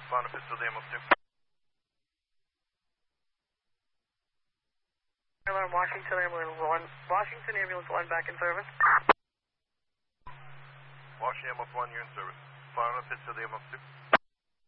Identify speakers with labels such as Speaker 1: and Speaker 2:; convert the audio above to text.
Speaker 1: Found a pistol there, Move 2.
Speaker 2: Alarm, Washington Ambulance 1. Washington Ambulance 1 back in service.
Speaker 1: Washington Ambulance 1, you're in service. Found a pistol there, Move 2.